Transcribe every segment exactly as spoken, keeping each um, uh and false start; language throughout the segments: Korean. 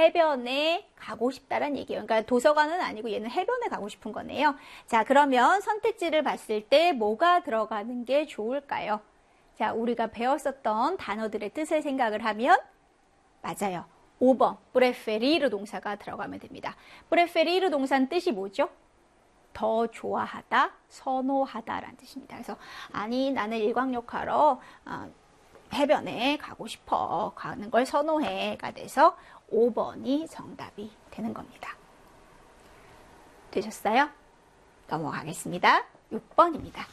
해변에 가고 싶다라는 얘기예요. 그러니까 도서관은 아니고 얘는 해변에 가고 싶은 거네요. 자, 그러면 선택지를 봤을 때 뭐가 들어가는 게 좋을까요? 자, 우리가 배웠었던 단어들의 뜻을 생각을 하면 맞아요. 오 번 preferir 동사가 들어가면 됩니다. preferir 동사는 뜻이 뭐죠? 더 좋아하다, 선호하다라는 뜻입니다. 그래서 아니 나는 일광욕하러 어, 해변에 가고 싶어, 가는 걸 선호해가 돼서 오 번이 정답이 되는 겁니다. 되셨어요? 넘어가겠습니다. 육 번입니다.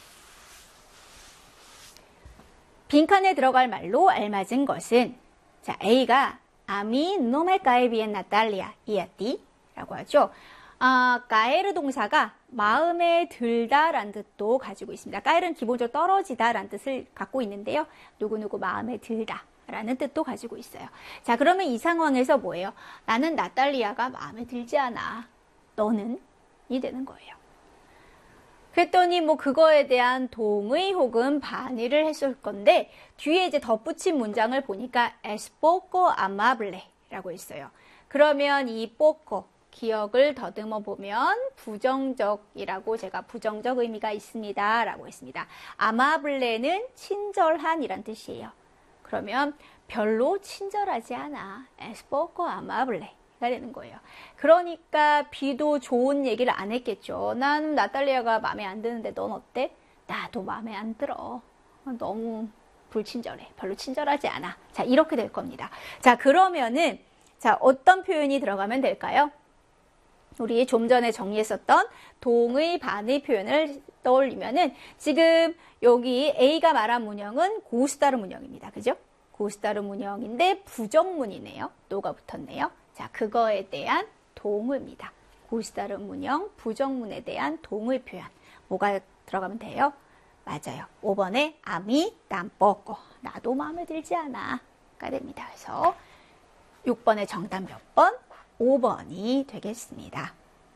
빈칸에 들어갈 말로 알맞은 것은 자, A가 A mí no me cae bien Natalia y a ti 라고 하죠. 아, 까에르 동사가 마음에 들다라는 뜻도 가지고 있습니다. 까에르는 기본적으로 떨어지다라는 뜻을 갖고 있는데요. 누구누구 마음에 들다라는 뜻도 가지고 있어요. 자, 그러면 이 상황에서 뭐예요? 나는 나탈리아가 마음에 들지 않아. 너는? 이 되는 거예요. 그랬더니 뭐 그거에 대한 동의 혹은 반의를 했을 건데 뒤에 이제 덧붙인 문장을 보니까 es poco amable 라고 했어요. 그러면 이 poco 기억을 더듬어 보면 부정적이라고 제가 부정적 의미가 있습니다 라고 했습니다. amable는 친절한 이란 뜻이에요. 그러면 별로 친절하지 않아. es poco amable 가 되는 거예요. 그러니까 B도 좋은 얘기를 안 했겠죠. 난 나탈리아가 마음에 안 드는데 넌 어때? 나도 마음에 안 들어. 너무 불친절해. 별로 친절하지 않아. 자, 이렇게 될 겁니다. 자, 그러면은 자, 어떤 표현이 들어가면 될까요? 우리 좀 전에 정리했었던 동의, 반의 표현을 떠올리면은 지금 여기 A가 말한 문형은 고스타르 문형입니다. 그죠? 고스타르 문형인데 부정문이네요. 노가 붙었네요. 자, 그거에 대한 동의입니다. 고스타르 문형, 부정문에 대한 동의 표현. 뭐가 들어가면 돼요? 맞아요. 오 번에 A mí tampoco. 나도 마음에 들지 않아. 가 됩니다. 그래서 육 번의 정답 몇 번? 오 번이 되겠습니다.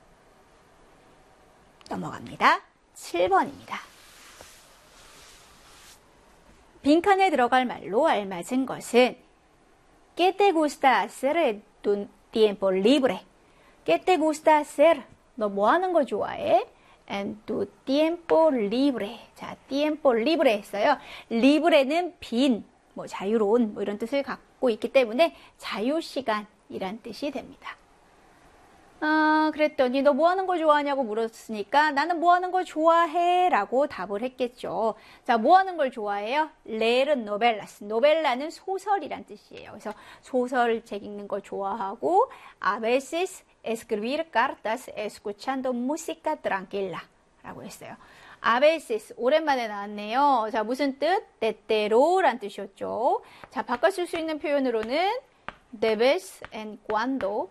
넘어갑니다. 칠 번입니다. 빈칸에 들어갈 말로 알맞은 것은 ¿Qué te gusta hacer en tu tiempo libre? ¿Qué te gusta hacer? 너 뭐 하는 거 좋아해? En tu tiempo libre. 자, tiempo libre 했어요. libre는 빈, 뭐 자유로운 뭐 이런 뜻을 갖고 있기 때문에 자유시간이란 뜻이 됩니다. 어, 그랬더니 너 뭐 하는 거 좋아하냐고 물었으니까 나는 뭐 하는 거 좋아해 라고 답을 했겠죠. 자, 뭐 하는 걸 좋아해요? leer novelas. 노벨라는 소설이란 뜻이에요. 그래서 소설책 읽는 거 좋아하고 a veces escribir cartas escuchando música tranquila 라고 했어요. a veces 오랜만에 나왔네요. 자, 무슨 뜻? 때때로 란 뜻이었죠. 자, 바꿔 쓸 수 있는 표현으로는 de vez en cuando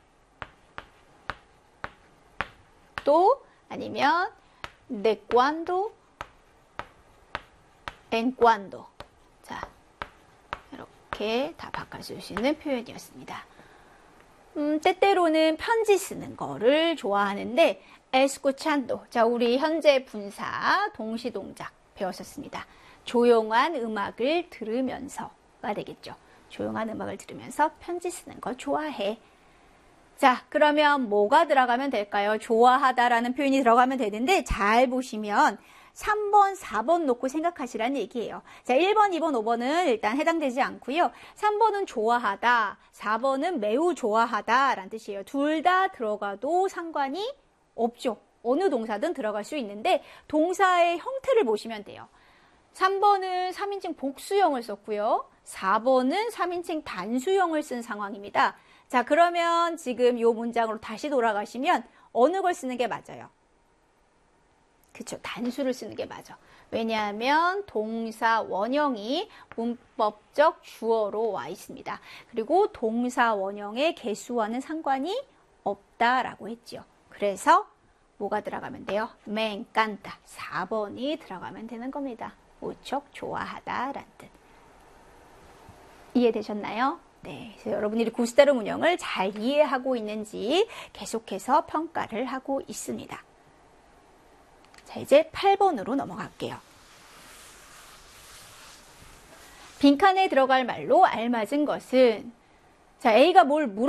또 아니면 de cuando en cuando. 자, 이렇게 다 바꿔줄 수 있는 표현이었습니다. 음, 때때로는 편지 쓰는 거를 좋아하는데 escuchando. 자, 우리 현재 분사 동시동작 배웠었습니다. 조용한 음악을 들으면서가 되겠죠. 조용한 음악을 들으면서 편지 쓰는 거 좋아해. 자, 그러면 뭐가 들어가면 될까요? 좋아하다라는 표현이 들어가면 되는데 잘 보시면 삼 번, 사 번 놓고 생각하시라는 얘기예요. 자, 일 번, 이 번, 오 번은 일단 해당되지 않고요. 삼 번은 좋아하다, 사 번은 매우 좋아하다 라는 뜻이에요. 둘 다 들어가도 상관이 없죠. 어느 동사든 들어갈 수 있는데 동사의 형태를 보시면 돼요. 삼 번은 삼 인칭 복수형을 썼고요. 사 번은 삼 인칭 단수형을 쓴 상황입니다. 자, 그러면 지금 이 문장으로 다시 돌아가시면 어느 걸 쓰는 게 맞아요? 그쵸, 단수를 쓰는 게 맞아. 왜냐하면 동사 원형이 문법적 주어로 와 있습니다. 그리고 동사 원형의 개수와는 상관이 없다라고 했죠. 그래서 뭐가 들어가면 돼요? Me encanta. 사 번이 들어가면 되는 겁니다. 무척 좋아하다라는 뜻. 이해되셨나요? 네, 그래서 여러분들이 구스타르 문형을 잘 이해하고 있는지 계속해서 평가를 하고 있습니다. 자, 이제 팔 번으로 넘어갈게요. 빈칸에 들어갈 말로 알맞은 것은 자, A가 뭘 물어